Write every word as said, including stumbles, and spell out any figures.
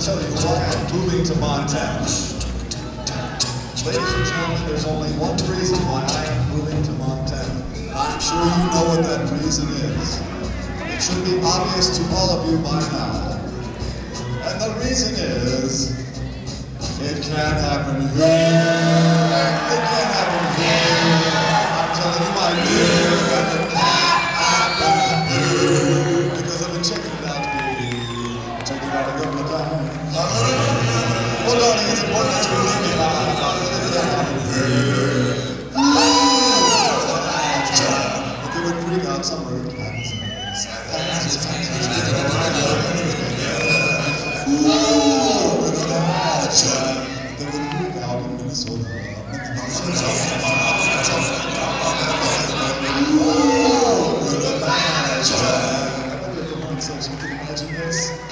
tell you why I'm moving to Montana. Ladies and gentlemen, there's only one reason why I am moving to Montana. And I'm sure you know what that reason is. It should be obvious to all of you by now. And the reason is, it can't happen here. It can't happen here. I'm telling you, my dear, that it can't happen here. Because I've been checking it out here. Checking it out a couple of times. Well, darling, it's important that you believe me now. It can't happen here. If you would bring out some word cats. They would bring out in Minnesota. Ooh, with a badge. I wonder if the monk says you can imagine this.